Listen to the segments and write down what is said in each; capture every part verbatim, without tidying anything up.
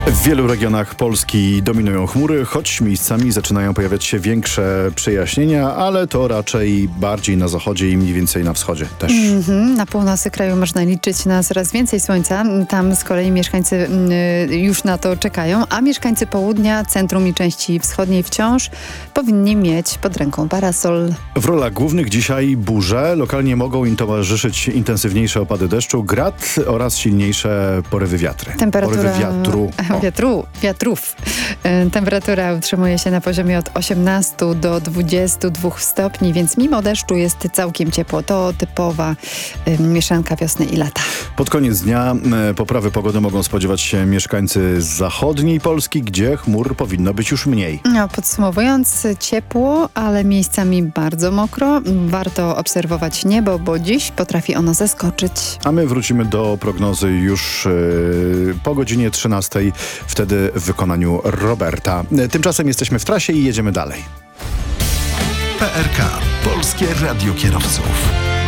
W wielu regionach Polski dominują chmury, choć miejscami zaczynają pojawiać się większe przejaśnienia, ale to raczej bardziej na zachodzie i mniej więcej na wschodzie też. Mm-hmm. Na północy kraju można liczyć na coraz więcej słońca. Tam z kolei mieszkańcy y, już na to czekają, a mieszkańcy południa, centrum i części wschodniej wciąż powinni mieć pod ręką parasol. W rolach głównych dzisiaj burze. Lokalnie mogą im towarzyszyć intensywniejsze opady deszczu, grad oraz silniejsze porywy wiatry. Temperatura... Porywy wiatru. Wiatru, wiatrów. Temperatura utrzymuje się na poziomie od osiemnastu do dwudziestu dwóch stopni, więc mimo deszczu jest całkiem ciepło. To typowa y, mieszanka wiosny i lata. Pod koniec dnia y, poprawy pogody mogą spodziewać się mieszkańcy z zachodniej Polski, gdzie chmur powinno być już mniej. No, podsumowując, ciepło, ale miejscami bardzo mokro. Warto obserwować niebo, bo dziś potrafi ono zaskoczyć. A my wrócimy do prognozy już y, po godzinie trzynastej. Wtedy w wykonaniu Roberta. Tymczasem jesteśmy w trasie i jedziemy dalej. P R K. Polskie Radio Kierowców.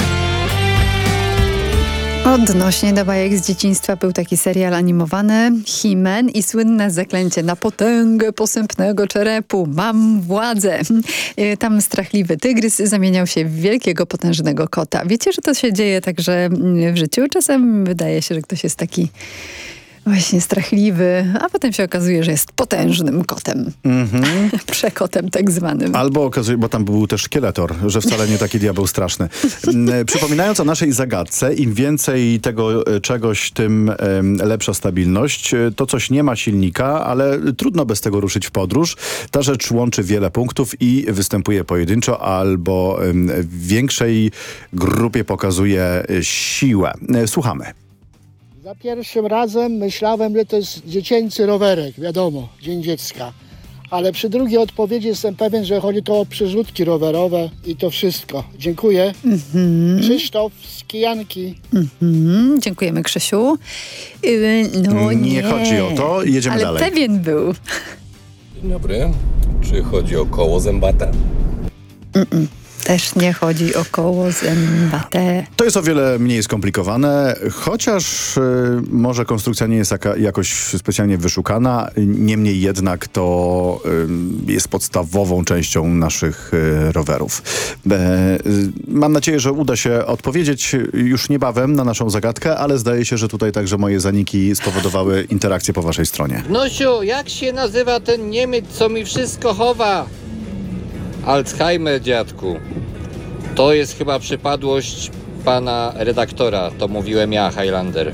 Odnośnie do bajek z dzieciństwa był taki serial animowany He-Man i słynne zaklęcie na potęgę posępnego czerepu. Mam władzę. Tam strachliwy tygrys zamieniał się w wielkiego, potężnego kota. Wiecie, że to się dzieje także w życiu? Czasem wydaje się, że ktoś jest taki właśnie strachliwy, a potem się okazuje, że jest potężnym kotem. Mm-hmm. Przekotem tak zwanym. Albo okazuje, bo tam był też szkieletor, że wcale nie taki diabeł straszny. Przypominając o naszej zagadce, im więcej tego czegoś, tym lepsza stabilność. To coś nie ma silnika, ale trudno bez tego ruszyć w podróż. Ta rzecz łączy wiele punktów i występuje pojedynczo albo w większej grupie pokazuje siłę. Słuchamy. Za pierwszym razem myślałem, że to jest dziecięcy rowerek, wiadomo, Dzień Dziecka. Ale przy drugiej odpowiedzi jestem pewien, że chodzi to o przerzutki rowerowe i to wszystko. Dziękuję. Mm-hmm. Krzysztof z Kijanki. Mm-hmm. Dziękujemy, Krzysiu. Yy, no nie. nie chodzi o to, jedziemy Ale dalej. Ale pewien był. Dzień dobry. Czy chodzi o koło zębate? Mm-mm. Też nie chodzi o koło zębate. To jest o wiele mniej skomplikowane, chociaż y, może konstrukcja nie jest jaka, jakoś specjalnie wyszukana, niemniej jednak to y, jest podstawową częścią naszych y, rowerów. E, y, mam nadzieję, że uda się odpowiedzieć już niebawem na naszą zagadkę, ale zdaje się, że tutaj także moje zaniki spowodowały interakcję po waszej stronie. Nosiu, jak się nazywa ten Niemiec, co mi wszystko chowa? Alzheimer, dziadku. To jest chyba przypadłość pana redaktora. To mówiłem ja, Highlander.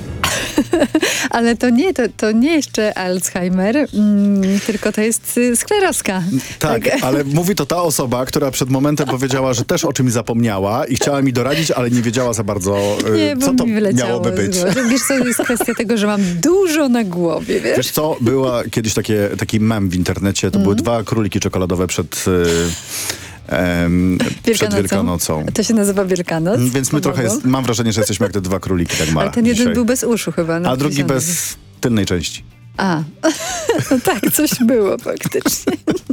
Ale to nie, to, to nie jeszcze Alzheimer, mm, tylko to jest y, skleroska. Tak, tak, ale mówi to ta osoba, która przed momentem powiedziała, że też o czymś zapomniała i chciała mi doradzić, ale nie wiedziała za bardzo, y, nie, co to wyleciało miałoby być. Wiesz co, to jest kwestia tego, że mam dużo na głowie, wiesz? Wiesz co, była kiedyś takie, taki mem w internecie, to mm. były dwa króliki czekoladowe przed... Y, Um, przed Wielkanocą. To się nazywa Wielkanoc? Więc my trochę, jest, mam wrażenie, że jesteśmy jak te dwa króliki, tak mala. Ale ten jeden dzisiaj. był bez uszu chyba. A drugi bez tylnej części. A, no tak, coś było faktycznie.